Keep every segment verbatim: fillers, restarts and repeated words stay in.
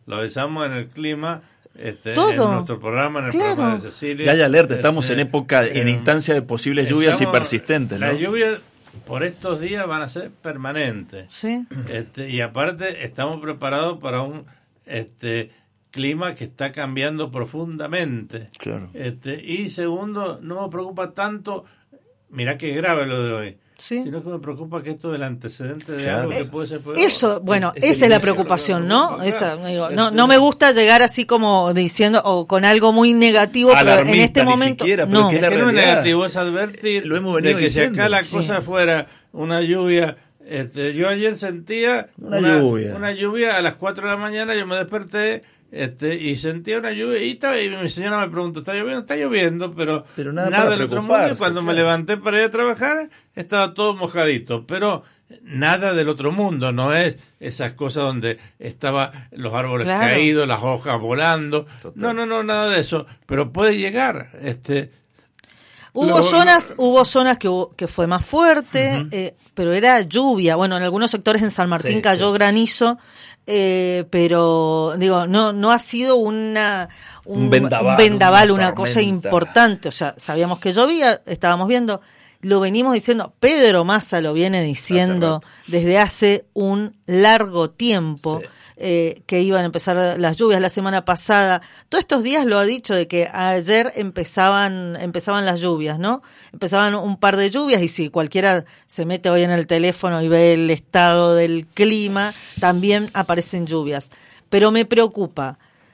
lo avisamos en el clima, este, Todo. en nuestro programa, en el Claro. programa de Cecilia. Ya hay alerta, estamos Este, en época, en eh, instancia de posibles lluvias estamos- y persistentes, ¿no? Las lluvias por estos días van a ser permanentes. Sí. Este, y aparte estamos preparados para un este clima que está cambiando profundamente. Claro. Este, y segundo, no me preocupa tanto, mirá qué grave lo de hoy, Sí. sino que me preocupa que esto del antecedente de Claro. algo que puede ser peor. Eso, bueno, es el esa es la inicio. preocupación, ¿no? Esa, digo, no, Este- no me gusta llegar así como diciendo o con algo muy negativo, pero en Alarmista, este ni momento siquiera, pero no. que es Es la que no es realidad. negativo, es advertir Lo hemos de venido que diciendo. si acá la Sí. cosa fuera una lluvia, este, yo ayer sentía Una lluvia. una lluvia a las cuatro de la mañana, yo me desperté este, y sentía una lluvia y, estaba, y mi señora me preguntó, ¿está lloviendo? Está lloviendo, pero, Pero nada para del otro mundo. Y preocuparse, cuando me claro. levanté para ir a trabajar, estaba todo mojadito, pero nada del otro mundo, no es esas cosas donde estaban los árboles Claro. caídos, las hojas volando. Total. No, no, no, nada de eso, pero puede llegar, este... Hubo Lo- zonas, hubo zonas que hubo- que fue más fuerte, eh, pero era lluvia. Bueno, en algunos sectores en San Martín Sí, cayó sí. granizo, eh, pero digo, no, no ha sido una Un vendaval, un vendaval, una una cosa tormenta. importante. O sea, sabíamos que llovía, estábamos viendo, lo venimos diciendo. Pedro Massa lo viene diciendo desde hace un largo tiempo. Sí. eh, que iban a empezar las lluvias la semana pasada. Todos estos días lo ha dicho de que ayer empezaban empezaban las lluvias, ¿no? Empezaban un par de lluvias y si cualquiera se mete hoy en el teléfono y ve el estado del clima, también aparecen lluvias. Pero me preocupa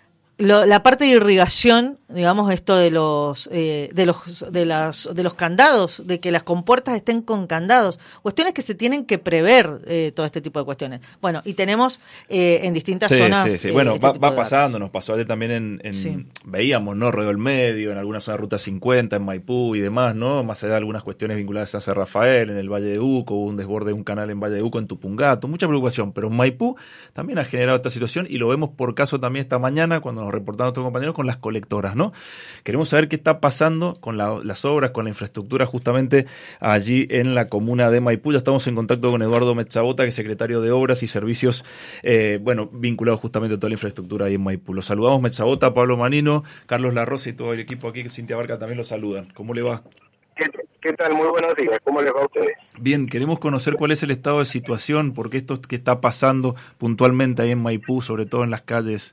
lo, la parte de irrigación, digamos, esto de los eh, de los de las de los candados, de que las compuertas estén con candados, cuestiones que se tienen que prever, eh, todo este tipo de cuestiones. Bueno, y tenemos eh, en distintas Sí, zonas. sí, sí. eh, Bueno, este va, tipo va de datos. pasando, nos pasó ayer también en, en Sí. veíamos, ¿no? Rodeo del Medio, en algunas zonas de Ruta cincuenta, en Maipú y demás, ¿no? Más allá de algunas cuestiones vinculadas a San Rafael, en el Valle de Uco, hubo un desborde de un canal en Valle de Uco, en Tupungato, mucha preocupación, pero Maipú también ha generado esta situación y lo vemos por caso también esta mañana cuando nos reportaron nuestros compañeros con las colectoras, ¿no? Queremos saber qué está pasando con la, las obras, con la infraestructura justamente allí en la comuna de Maipú. Ya estamos en contacto con Eduardo Metzabota, que es secretario de Obras y Servicios, eh, bueno, vinculado justamente a toda la infraestructura ahí en Maipú. Los saludamos, Metzabota, Pablo Manino, Carlos Larrosa y todo el equipo aquí, que Cintia Barca también los saludan. ¿Cómo le va? ¿Qué, ¿Qué tal? Muy buenos días. ¿Cómo les va a ustedes? Bien, queremos conocer cuál es el estado de situación, porque esto que está pasando puntualmente ahí en Maipú, sobre todo en las calles.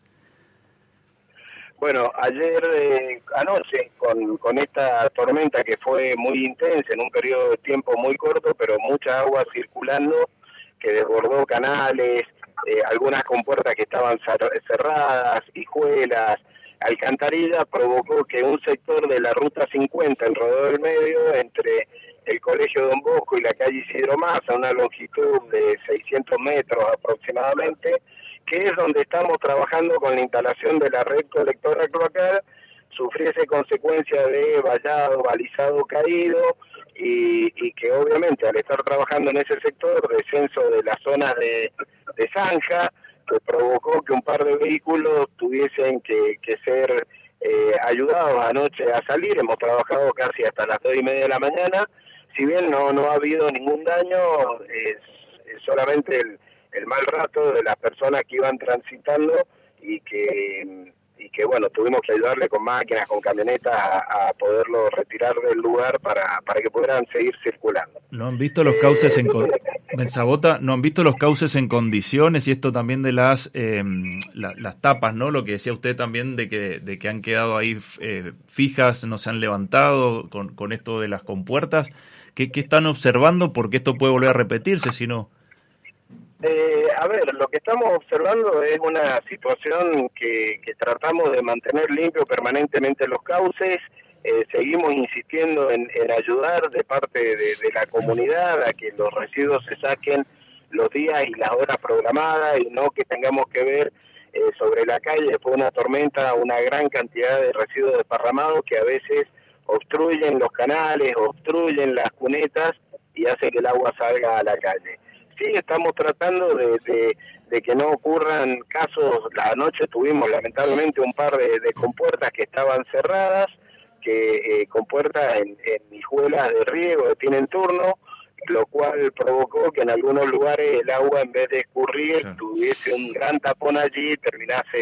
Bueno, ayer eh, anoche, con, con esta tormenta que fue muy intensa en un periodo de tiempo muy corto, pero mucha agua circulando, que desbordó canales, eh, algunas compuertas que estaban cerradas, hijuelas, alcantarillas, provocó que un sector de la Ruta cincuenta en Rodeo del Medio, entre el Colegio Don Bosco y la calle Isidro Massa, a una longitud de seiscientos metros aproximadamente, que es donde estamos trabajando con la instalación de la red colectora cloacal, sufriese consecuencia de vallado, balizado caído, y, y que obviamente al estar trabajando en ese sector, descenso de las zonas de, de zanja, que provocó que un par de vehículos tuviesen que, que ser eh, ayudados anoche a salir. Hemos trabajado casi hasta las dos y media de la mañana. Si bien no, no ha habido ningún daño, es, es solamente el el mal rato de las personas que iban transitando y que, y que bueno, tuvimos que ayudarle con máquinas, con camionetas a, a poderlo retirar del lugar para, para que pudieran seguir circulando. ¿No han visto los cauces en con... Metzabota, no han visto los cauces en condiciones? Y esto también de las eh, la, las tapas, ¿no? Lo que decía usted también de que de que han quedado ahí eh, fijas, no se han levantado con, con esto de las compuertas. ¿Qué, qué están observando? Porque esto puede volver a repetirse, si no... Eh, a ver, lo que estamos observando es una situación que, que tratamos de mantener limpio permanentemente los cauces. Eh, seguimos insistiendo en, en ayudar de parte de, de la comunidad a que los residuos se saquen los días y las horas programadas y no que tengamos que ver eh, sobre la calle después de una tormenta una gran cantidad de residuos desparramados que a veces obstruyen los canales, obstruyen las cunetas y hace que el agua salga a la calle. Sí, estamos tratando de, de, de que no ocurran casos. La noche tuvimos lamentablemente un par de, de compuertas que estaban cerradas, que eh, compuertas en, en hijuelas de riego que tienen turno, lo cual provocó que en algunos lugares el agua en vez de escurrir Claro. tuviese un gran tapón allí y terminase